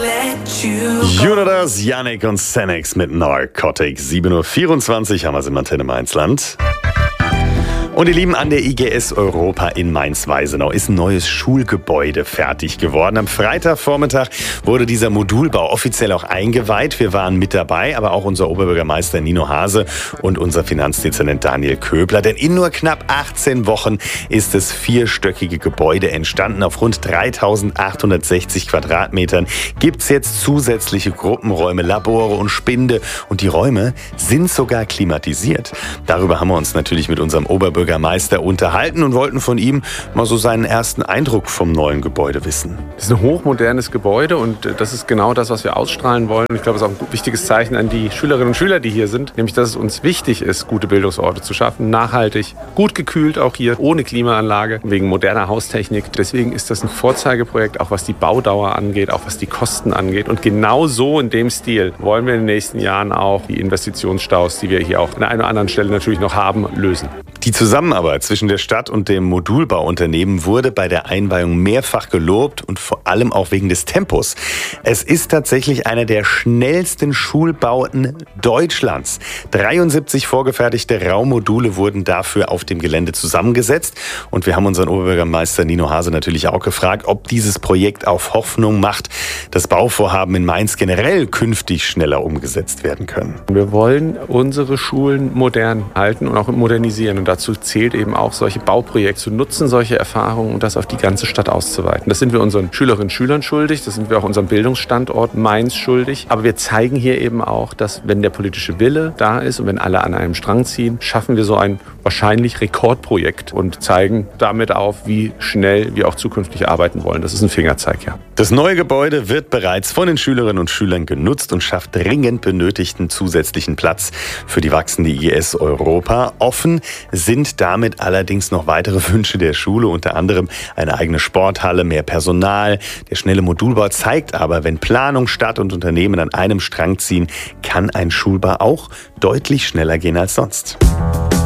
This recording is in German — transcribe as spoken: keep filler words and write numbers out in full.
Jonas, Yannick und Senex mit Narcotics. sieben Uhr vierundzwanzig haben wir es im Antenne Mainzland. Und ihr Lieben, an der I G S Europa in Mainz-Weisenau ist ein neues Schulgebäude fertig geworden. Am Freitagvormittag wurde dieser Modulbau offiziell auch eingeweiht. Wir waren mit dabei, aber auch unser Oberbürgermeister Nino Hase und unser Finanzdezernent Daniel Köbler. Denn in nur knapp achtzehn Wochen ist das vierstöckige Gebäude entstanden. Auf rund dreitausendachthundertsechzig Quadratmetern gibt es jetzt zusätzliche Gruppenräume, Labore und Spinde. Und die Räume sind sogar klimatisiert. Darüber haben wir uns natürlich mit unserem Oberbürgermeister Bürgermeister unterhalten und wollten von ihm mal so seinen ersten Eindruck vom neuen Gebäude wissen. Es ist ein hochmodernes Gebäude und das ist genau das, was wir ausstrahlen wollen. Ich glaube, es ist auch ein wichtiges Zeichen an die Schülerinnen und Schüler, die hier sind, nämlich, dass es uns wichtig ist, gute Bildungsorte zu schaffen, nachhaltig, gut gekühlt auch hier, ohne Klimaanlage, wegen moderner Haustechnik. Deswegen ist das ein Vorzeigeprojekt, auch was die Baudauer angeht, auch was die Kosten angeht. Und genau so in dem Stil wollen wir in den nächsten Jahren auch die Investitionsstaus, die wir hier auch an einer oder anderen Stelle natürlich noch haben, lösen. Die Zusammenarbeit zwischen der Stadt und dem Modulbauunternehmen wurde bei der Einweihung mehrfach gelobt und vor allem auch wegen des Tempos. Es ist tatsächlich einer der schnellsten Schulbauten Deutschlands. dreiundsiebzig vorgefertigte Raummodule wurden dafür auf dem Gelände zusammengesetzt. Und wir haben unseren Oberbürgermeister Nino Hase natürlich auch gefragt, ob dieses Projekt auf Hoffnung macht, dass Bauvorhaben in Mainz generell künftig schneller umgesetzt werden können. Wir wollen unsere Schulen modern halten und auch modernisieren. Und dazu zählt eben auch, solche Bauprojekte zu nutzen, solche Erfahrungen und das auf die ganze Stadt auszuweiten. Das sind wir unseren Schülerinnen und Schülern schuldig, das sind wir auch unserem Bildungsstandort Mainz schuldig. Aber wir zeigen hier eben auch, dass wenn der politische Wille da ist und wenn alle an einem Strang ziehen, schaffen wir so ein wahrscheinlich Rekordprojekt und zeigen damit auf, wie schnell wir auch zukünftig arbeiten wollen. Das ist ein Fingerzeig, ja. Das neue Gebäude wird bereits von den Schülerinnen und Schülern genutzt und schafft dringend benötigten zusätzlichen Platz für die wachsende I G S Europa. Offen sind damit allerdings noch weitere Wünsche der Schule, unter anderem eine eigene Sporthalle, mehr Personal. Der schnelle Modulbau zeigt aber, wenn Planung, Stadt und Unternehmen an einem Strang ziehen, kann ein Schulbau auch deutlich schneller gehen als sonst.